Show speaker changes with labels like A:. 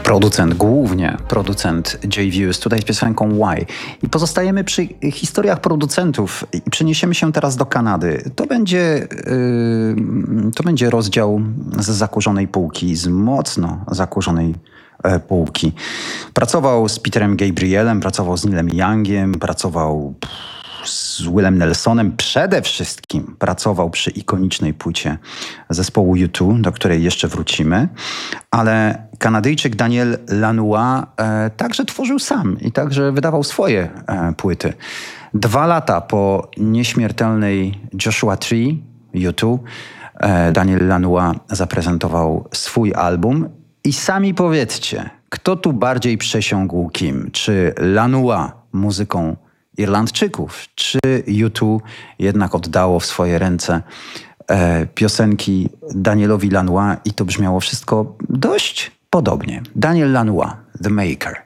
A: Głównie producent J-Views, tutaj z piosenką Why. I pozostajemy przy historiach producentów i przeniesiemy się teraz do Kanady. To będzie rozdział z zakurzonej półki, z mocno zakurzonej półki. Pracował z Peterem Gabrielem, pracował z Neilem Youngiem, pracował z Willem Nelsonem. Przede wszystkim pracował przy ikonicznej płycie zespołu U2, do której jeszcze wrócimy. Ale Kanadyjczyk Daniel Lanois także tworzył sam i także wydawał swoje płyty. 2 lata po nieśmiertelnej Joshua Tree U2 Daniel Lanois zaprezentował swój album. I sami powiedzcie, kto tu bardziej przesiągł kim? Czy Lanois muzyką Irlandczyków, czy U2 jednak oddało w swoje ręce piosenki Danielowi Lanois i to brzmiało wszystko dość podobnie. Daniel Lanois, The Maker.